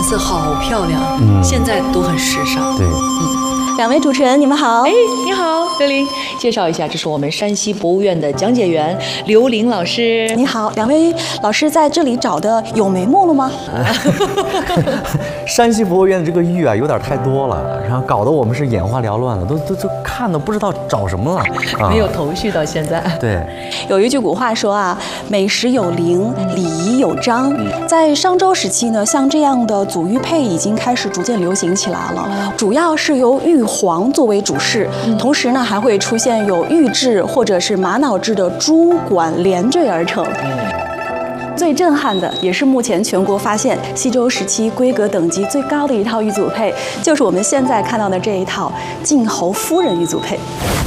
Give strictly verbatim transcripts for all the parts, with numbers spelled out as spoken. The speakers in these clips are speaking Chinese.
色好漂亮， 嗯， 现在都很时尚。 对， 嗯， 两位主持人，你们好。 哎，你好，刘玲，介绍一下，这是我们山西博物院的讲解员刘玲老师。 你好，两位老师在这里找的有眉目了吗？ 山西博物院的这个玉啊，有点太多了，然后搞得我们是眼花缭乱了，都都都看的不知道找什么了，啊、 没有头绪到现在。 对， 有一句古话说啊，美食有灵，礼仪有章。在商周时期呢，像这样的组玉佩已经开始逐渐流行起来了，主要是由玉皇作为主饰，同时呢还会出现有玉制或者是玛瑙制的珠管连缀而成。最震撼的，也是目前全国发现西周时期规格等级最高的一套玉组佩，就是我们现在看到的这一套晋侯夫人玉组佩。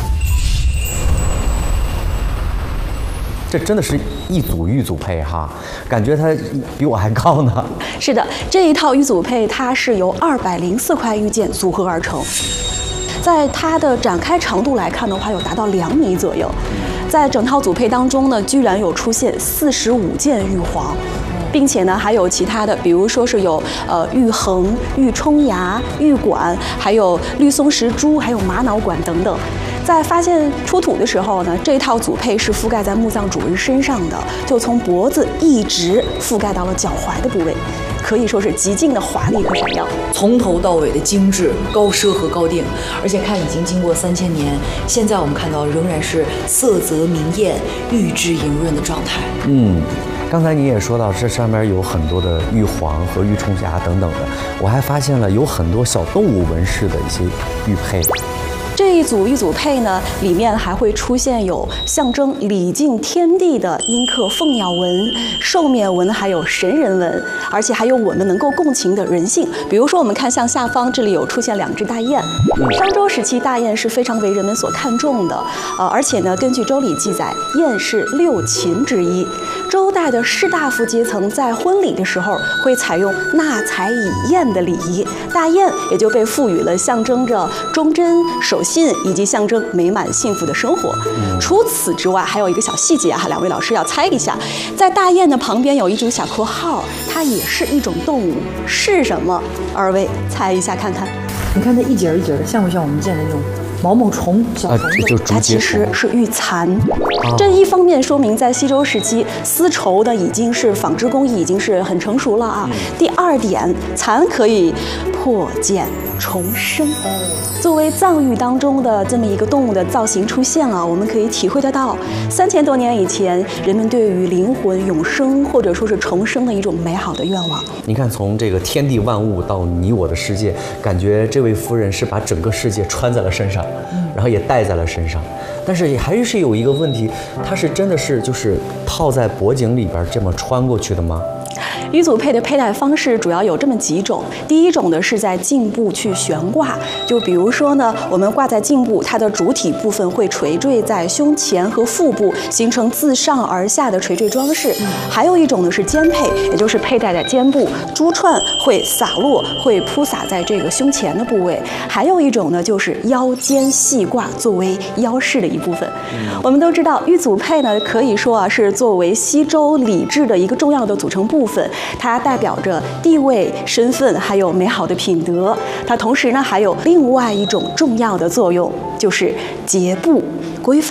这真的是一组玉组佩哈，感觉它比我还高呢。 是的，这一套玉组佩它是由二百零四块玉件组合而成，在它的展开长度来看的话，有达到两米左右。在整套组佩当中呢，居然有出现四十五件玉皇，并且呢还有其他的，比如说是有呃玉衡、玉冲牙、玉管，还有绿松石珠，还有玛瑙管等等。在发现出土的时候呢，这套组佩是覆盖在墓葬主人身上的，就从脖子一直覆盖到了脚踝的部位，可以说是极尽的华丽和闪耀， 从头到尾的精致、高奢和高定，而且看已经经过三千年，现在我们看到仍然是色泽明艳、玉质莹润的状态。 嗯，刚才你也说到，这上面有很多的玉皇和玉冲匣等等的，我还发现了有很多小动物纹饰的一些玉佩。 这一组玉组佩呢，里面还会出现有象征礼敬天地的阴刻凤鸟纹、兽面纹，还有神人纹，而且还有我们能够共情的人性。比如说，我们看向下方，这里有出现两只大雁。商周时期，大雁是非常为人们所看重的，呃，而且呢，根据《周礼》记载，雁是六禽之一。周代的士大夫阶层在婚礼的时候会采用纳采以雁的礼仪，大雁也就被赋予了象征着忠贞、守信以及象征美满幸福的生活。除此之外，还有一个小细节哈，两位老师要猜一下，在大雁的旁边有一组小括号，它也是一种动物，是什么？二位猜一下看看。 你看它一节一节的，像不像我们见的那种毛毛虫、小虫子？ 就它其实是玉蚕。这一方面说明在西周时期，丝绸的已经是纺织工艺已经是很成熟了啊。第二点，蚕可以破茧重生。作为藏玉当中的这么一个动物的造型出现啊，我们可以体会得到三千多年以前人们对于灵魂永生或者说是重生的一种美好的愿望。 你看，从这个天地万物到你我的世界，感觉这位夫人是把整个世界穿在了身上，然后也戴在了身上。但是也还是有一个问题，它是真的是就是套在脖颈里边这么穿过去的吗？ 玉组佩的佩戴方式主要有这么几种，第一种呢是在颈部去悬挂，就比如说呢，我们挂在颈部，它的主体部分会垂坠在胸前和腹部，形成自上而下的垂坠装饰。还有一种呢是肩佩，也就是佩戴在肩部，珠串会洒落，会铺洒在这个胸前的部位。还有一种呢就是腰间系挂，作为腰饰的一部分。我们都知道，玉组佩呢可以说啊是作为西周礼制的一个重要的组成部分。它代表着地位、身份，还有美好的品德。它同时呢，还有另外一种重要的作用，就是洁步规范。